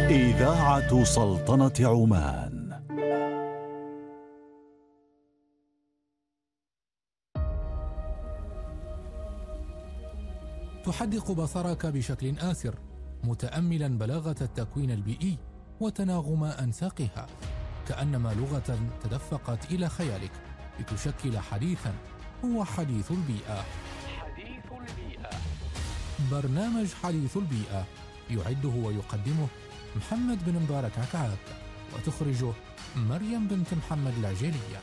إذاعة سلطنة عمان. تحدق بصرك بشكل آسر متأملا بلاغة التكوين البيئي وتناغم أنساقها، كأنما لغة تدفقت إلى خيالك لتشكل حديثا هو حديث البيئة. حديث البيئة، برنامج حديث البيئة يعده ويقدمه محمد بن مبارك عكعاك، وتخرجه مريم بنت محمد العجيلية.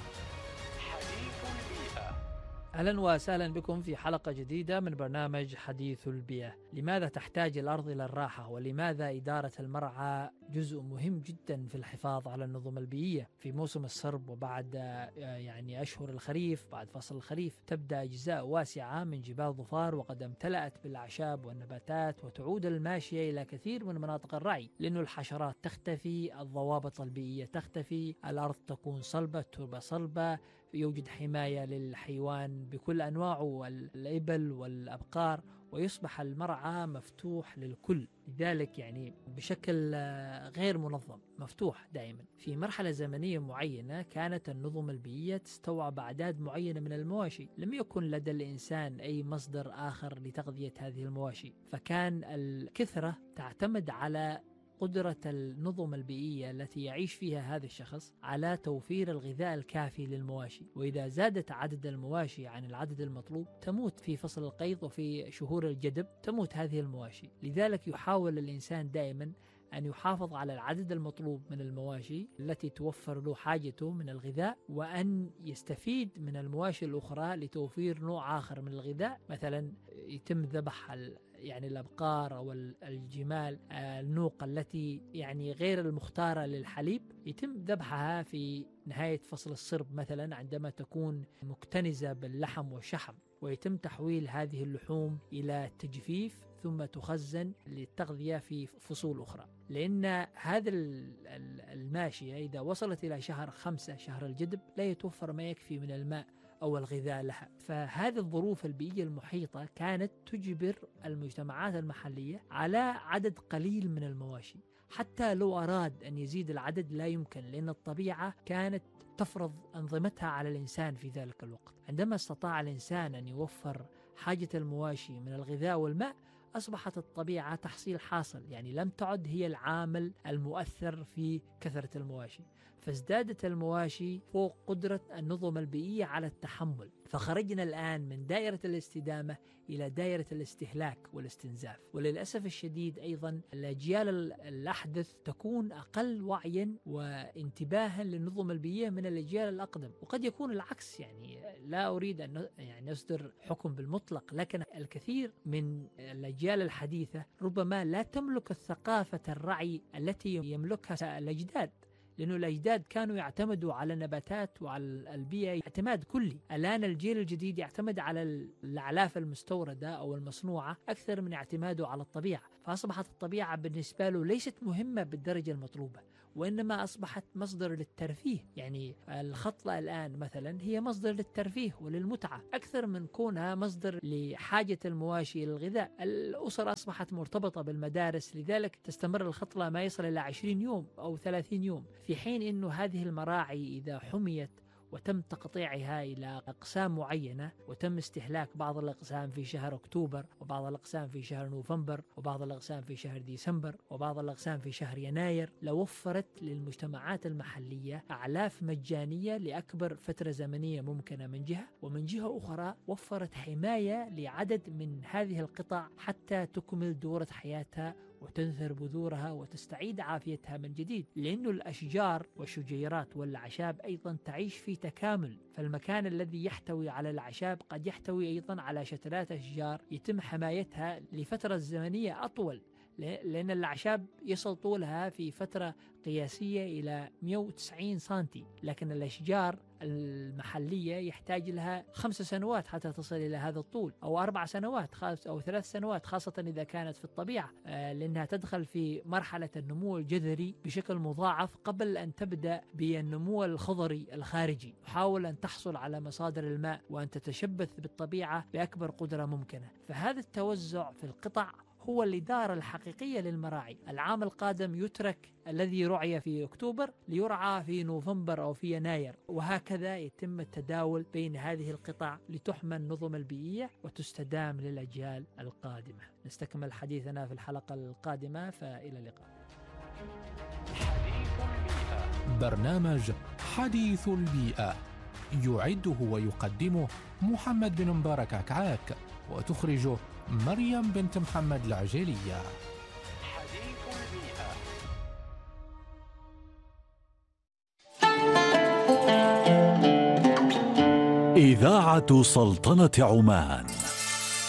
حديث البيئة. أهلا وسهلا بكم في حلقة جديدة من برنامج حديث البيئة. لماذا تحتاج الأرض إلى الراحة؟ ولماذا إدارة المرعى جزء مهم جدا في الحفاظ على النظم البيئية؟ في موسم السرب وبعد أشهر الخريف، بعد فصل الخريف تبدأ أجزاء واسعة من جبال ظفار وقد امتلأت بالأعشاب والنباتات، وتعود الماشية إلى كثير من مناطق الرعي، لأن الحشرات تختفي، الضوابط البيئية تختفي، الأرض تكون صلبة، التربة صلبة، يوجد حماية للحيوان بكل أنواعه، الإبل والأبقار، ويصبح المرعى مفتوح للكل. لذلك بشكل غير منظم، مفتوح دائما. في مرحلة زمنية معينة كانت النظم البيئية تستوعب أعداد معينة من المواشي، لم يكن لدى الإنسان أي مصدر آخر لتغذية هذه المواشي، فكان الكثرة تعتمد على قدرة النظم البيئية التي يعيش فيها هذا الشخص على توفير الغذاء الكافي للمواشي. وإذا زادت عدد المواشي عن العدد المطلوب تموت في فصل القيض وفي شهور الجدب، تموت هذه المواشي. لذلك يحاول الإنسان دائما أن يحافظ على العدد المطلوب من المواشي التي توفر له حاجته من الغذاء، وأن يستفيد من المواشي الأخرى لتوفير نوع آخر من الغذاء. مثلا يتم ذبح الأبقار أو الجمال، النوق التي غير المختارة للحليب، يتم ذبحها في نهاية فصل الصرب مثلا عندما تكون مكتنزة باللحم والشحم، ويتم تحويل هذه اللحوم إلى تجفيف ثم تخزن للتغذية في فصول أخرى. لأن هذا الماشية إذا وصلت إلى شهر 5 شهر الجدب لا يتوفر ما يكفي من الماء أو الغذاء لها. فهذه الظروف البيئية المحيطة كانت تجبر المجتمعات المحلية على عدد قليل من المواشي، حتى لو أراد أن يزيد العدد لا يمكن، لأن الطبيعة كانت تفرض أنظمتها على الإنسان في ذلك الوقت. عندما استطاع الإنسان أن يوفر حاجة المواشي من الغذاء والماء، أصبحت الطبيعة تحصيل حاصل، لم تعد هي العامل المؤثر في كثرة المواشي، فازدادت المواشي فوق قدرة النظم البيئية على التحمل. فخرجنا الآن من دائرة الاستدامة إلى دائرة الاستهلاك والاستنزاف. وللأسف الشديد أيضا الأجيال الأحدث تكون أقل وعيا وانتباها للنظم البيئية من الأجيال الأقدم، وقد يكون العكس. لا أريد أن أصدر حكم بالمطلق، لكن الكثير من الأجيال الحديثة ربما لا تملك الثقافة الرعي التي يملكها الأجداد، لأنه الأجداد كانوا يعتمدوا على النباتات وعلى البيئة اعتماد كلي. الآن الجيل الجديد يعتمد على الأعلاف المستوردة أو المصنوعة أكثر من اعتماده على الطبيعة، فأصبحت الطبيعة بالنسبة له ليست مهمة بالدرجة المطلوبة، وإنما أصبحت مصدر للترفيه. الخطلة الآن مثلا هي مصدر للترفيه وللمتعة أكثر من كونها مصدر لحاجة المواشي للغذاء. الأسر أصبحت مرتبطة بالمدارس، لذلك تستمر الخطلة ما يصل إلى 20 يوم أو 30 يوم، في حين أنه هذه المراعي إذا حميت وتم تقطيعها إلى أقسام معينة، وتم استهلاك بعض الأقسام في شهر أكتوبر، وبعض الأقسام في شهر نوفمبر، وبعض الأقسام في شهر ديسمبر، وبعض الأقسام في شهر يناير، لوفرت للمجتمعات المحلية أعلاف مجانية لأكبر فترة زمنية ممكنة من جهة، ومن جهة أخرى وفرت حماية لعدد من هذه القطع حتى تكمل دورة حياتها وتنثر بذورها وتستعيد عافيتها من جديد. لأن الأشجار والشجيرات والأعشاب أيضا تعيش في تكامل، فالمكان الذي يحتوي على الأعشاب قد يحتوي أيضا على شتلات أشجار يتم حمايتها لفترة زمنية أطول، لأن الأعشاب يصل طولها في فترة قياسية إلى 190 سنتي، لكن الأشجار المحلية يحتاج لها 5 سنوات حتى تصل إلى هذا الطول، أو 4 سنوات أو 3 سنوات، خاصة إذا كانت في الطبيعة، لأنها تدخل في مرحلة النمو الجذري بشكل مضاعف قبل أن تبدأ بالنمو الخضري الخارجي. حاول أن تحصل على مصادر الماء وأن تتشبث بالطبيعة بأكبر قدرة ممكنة. فهذا التوزع في القطع هو الإدارة الحقيقية للمراعي. العام القادم يترك الذي رعي في أكتوبر ليرعى في نوفمبر أو في يناير، وهكذا يتم التداول بين هذه القطع لتحمى النظم البيئية وتستدام للأجيال القادمة. نستكمل حديثنا في الحلقة القادمة، فإلى اللقاء. حديث البيئة. برنامج حديث البيئة يعده ويقدمه محمد بن مبارك عكعاك، وتخرجه مريم بنت محمد العجيلية. حديث البيئة. إذاعة سلطنة عمان.